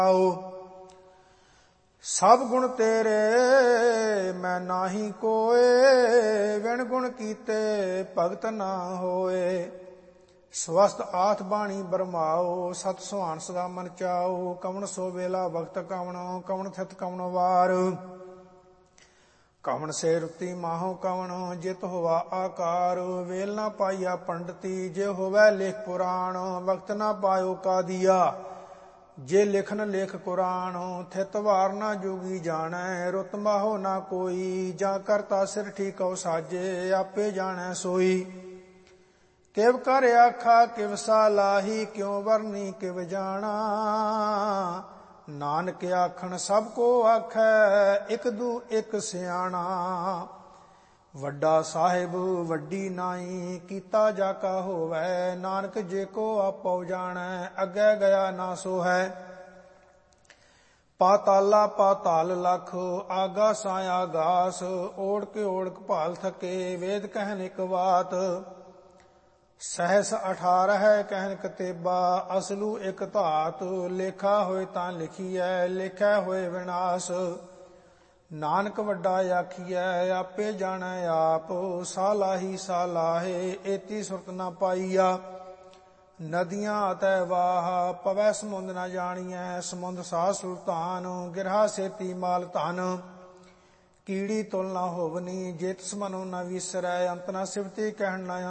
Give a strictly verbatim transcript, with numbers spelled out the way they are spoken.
ਸਭ ਗੁਣ ਤੇਰੇ ਮੈਂ ਨਾਹੀ ਕੋਏ, ਵਿਣ ਗੁਣ ਕੀਤੇ ਭਗਤ ਨਾ ਹੋਏ। ਸਵਸਤ ਆਠ ਬਾਣੀ ਬਰਮਾਓ, ਸਤ ਸੁਹਾਣ ਸਦਾ ਮਨ ਚਾਓ। ਕਵਣ ਸੋ ਵੇਲਾ ਵਕਤ ਕਵਣ, ਕਵਣ ਥਿਤ ਕਵਣ ਵਾਰ। ਕਵਣ ਸੇ ਰੁੱਤੀ ਮਾਹੋ ਕਵਣ, ਜਿਤ ਹੋਵਾ ਆਕਾਰ। ਵੇਲ ਨਾ ਪਾਈਆ ਪੰਡਤੀ, ਜੇ ਹੋਵੈ ਲੇਖ ਪੁਰਾਣ। ਵਕਤ ਨਾ ਪਾਇਓ ਕਾਦੀਆ, ਜੇ ਲਿਖਨ ਲੇਖ ਕੁਰਾਨ। ਥਿਤ ਵਾਰ ਨਾ ਜੋਗੀ ਜਾਣੈ, ਰੁੱਤ ਮਾਹੋ ਨਾ ਕੋਈ। ਜਾਂ ਕਰਤਾ ਸਿਰ ਠੀਕਉ ਸਾਜੇ, ਆਪੇ ਜਾਣੈ ਸੋਈ। ਕਿਵ ਕਰ ਆਖਾ ਕਿਵ ਸਾਲਾਹੀ, ਕਿਉ ਵਰਨੀ ਕਿਵ ਜਾਣਾ। ਨਾਨਕ ਆਖਣ ਸਭ ਕੋ ਆਖੈ, ਇਕ ਦੂ ਇਕ ਸਿਆਣਾ। ਵੱਡਾ ਸਾਹਿਬ ਵੱਡੀ ਨਾਈ, ਕੀਤਾ ਜਾ ਕਾ ਹੋਵੈ। ਨਾਨਕ ਜੇ ਕੋ ਆਪੋ ਜਾਣੈ, ਅੱਗੇ ਗਿਆ ਨਾ ਸੋ ਹੈ। ਪਾਤਾਲਾ ਪਾਤਾਲ ਲਖ, ਆਗਾਸਾਂ ਆਗਾਸ। ਓੜਕ ਓੜਕ ਭਾਲ ਥਕੇ, ਵੇਦ ਕਹਿਨ ਇਕ ਬਾਤ। ਸਹਿਸ ਅਠਾਰਹ ਕਹਿਨ ਕਤੇਬਾ, ਅਸਲੂ ਇਕ ਧਾਤ। ਲੇਖਾ ਹੋਏ ਤਾਂ ਲਿਖੀਐ, ਲੇਖੈ ਹੋਏ ਵਿਨਾਸ਼। ਨਾਨਕ ਵੱਡਾ ਆਖੀਐ, ਆਪੇ ਜਾਣੈ ਆਪ। ਸਾਲਾਹੀ ਸਾਲਾਹੇ, ਏਤੀ ਸੁਰਤ ਨਾ ਪਾਈਆ। ਨਦੀਆਂ ਅਤੈ ਵਾਹ, ਪਵੈ ਸਮੁੰਦ ਨਾ ਜਾਣੀਐ। ਸਮੁੰਦ ਸਾਹ ਸੁਲਤਾਨ, ਗਿਰਹਾ ਸੇਤੀ ਮਾਲ ਧਨ। ਕੀੜੀ ਤੁਲ ਨਾ ਹੋਵਨੀ, ਜੇ ਤਿਸ ਮਨੋ ਨਾ ਵੀਸਰੈ। ਅੰਤ ਨਾ ਸਿਵਤੀ ਕਹਿਣ ਨਾ